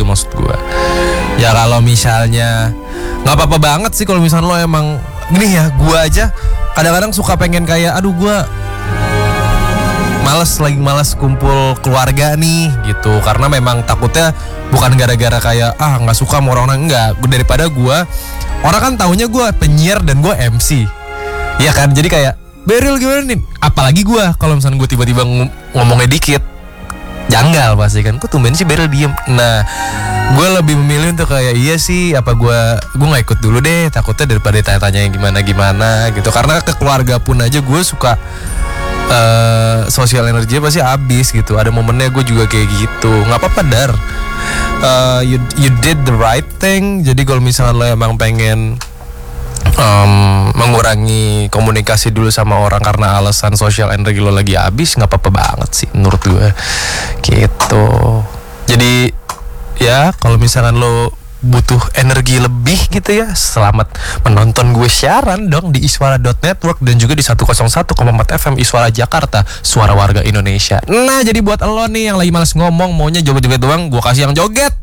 gitu maksud gue. Ya kalau misalnya nggak apa-apa banget sih kalau misalnya lo emang gini ya, gue aja kadang-kadang suka pengen kayak aduh gue lagi malas kumpul keluarga nih gitu, karena memang takutnya bukan gara-gara kayak nggak suka sama orang-orang, enggak, daripada gue orang kan taunya gue penyiar dan gue MC ya kan, jadi kayak Beril gimana nih, apalagi gue kalau misalnya gue tiba-tiba ngomongnya dikit janggal pasti kan, kok tumben sih Beril diem. Nah gue lebih memilih untuk kayak iya sih, apa gue nggak ikut dulu deh, takutnya daripada tanya-tanya gimana gitu, karena ke keluarga pun aja gue suka sosial energinya pasti habis gitu. Ada momennya gue juga kayak gitu. Nggak apa-apa Dar, you did the right thing. Jadi kalau misalnya lo emang pengen mengurangi komunikasi dulu sama orang karena alasan sosial energi lo lagi habis, nggak apa-apa banget sih menurut gue gitu. Jadi ya kalau misalkan lo butuh energi lebih gitu ya, selamat menonton gue siaran dong di iswara.network dan juga di 101,4 FM Iswara Jakarta, suara warga Indonesia. Nah jadi buat lo nih yang lagi malas ngomong, maunya joget-joget doang, gue kasih yang joget.